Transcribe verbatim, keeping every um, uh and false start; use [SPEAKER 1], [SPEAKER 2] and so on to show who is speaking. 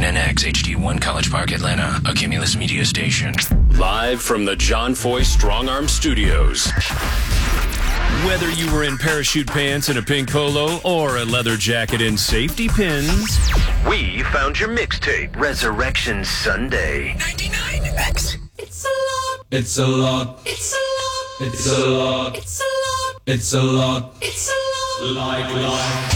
[SPEAKER 1] N N X H D one College Park, Atlanta, a Cumulus Media station.
[SPEAKER 2] Live from the John Foy Strong Arm Studios. Whether you were in parachute pants and a pink polo or a leather jacket and safety pins,
[SPEAKER 3] we found your mixtape, Resurrection Sunday.
[SPEAKER 4] ninety-nine X.
[SPEAKER 5] It's a lot.
[SPEAKER 6] It's a lot.
[SPEAKER 5] It's a lot.
[SPEAKER 6] It's a lot.
[SPEAKER 5] It's a lot.
[SPEAKER 6] It's a lot.
[SPEAKER 5] It's a lot.
[SPEAKER 6] Like life.